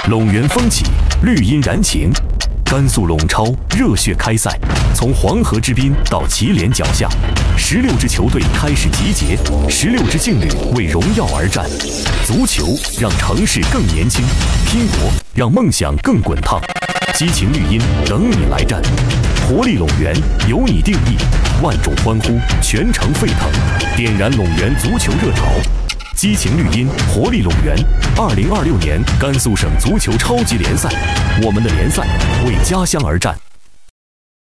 陇源风起，绿荫燃情。甘肃陇超热血开赛，从黄河之滨到祁连脚下，16支球队开始集结，16支劲旅为荣耀而战。足球让城市更年轻，拼搏让梦想更滚烫。激情绿茵等你来战，活力陇源由你定义，万众欢呼，全城沸腾，点燃陇源足球热潮。激情绿茵，活力陇源。2026年甘肃省足球超级联赛，我们的联赛为家乡而战。